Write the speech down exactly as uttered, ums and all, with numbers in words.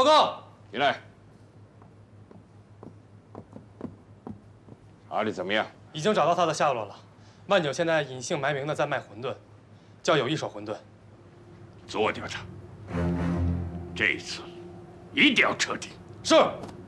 报告， 进来。查的怎么样？ 已经找到他的下落了。万九现在隐姓埋名的在卖馄饨，叫有一手馄饨。 做掉他。这一次一定要彻底。 是。